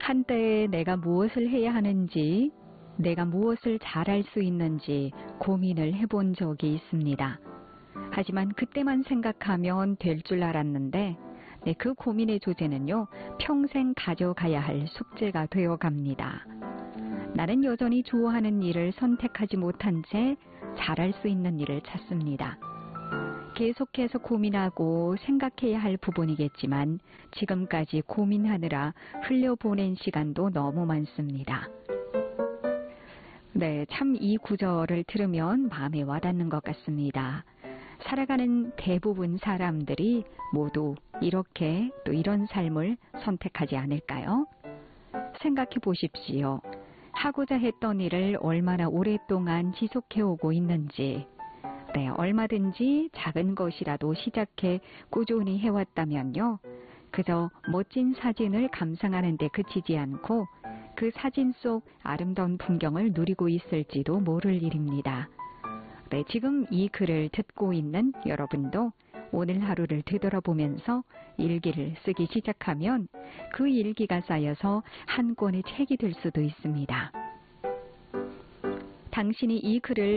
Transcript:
한때 내가 무엇을 해야 하는지, 내가 무엇을 잘할 수 있는지 고민을 해본 적이 있습니다. 하지만 그때만 생각하면 될 줄 알았는데 그 고민의 조제는요, 평생 가져가야 할 숙제가 되어 갑니다. 나는 여전히 좋아하는 일을 선택하지 못한 채 잘할 수 있는 일을 찾습니다. 계속해서 고민하고 생각해야 할 부분이겠지만 지금까지 고민하느라 흘려보낸 시간도 너무 많습니다. 네, 참 이 구절을 들으면 마음에 와닿는 것 같습니다. 살아가는 대부분 사람들이 모두 이렇게 또 이런 삶을 선택하지 않을까요? 생각해 보십시오. 하고자 했던 일을 얼마나 오랫동안 지속해오고 있는지, 네, 얼마든지 작은 것이라도 시작해 꾸준히 해왔다면요, 그저 멋진 사진을 감상하는 데 그치지 않고 그 사진 속 아름다운 풍경을 누리고 있을지도 모를 일입니다. 네, 지금 이 글을 듣고 있는 여러분도 오늘 하루를 되돌아보면서 일기를 쓰기 시작하면 그 일기가 쌓여서 한 권의 책이 될 수도 있습니다. 당신이 이 글을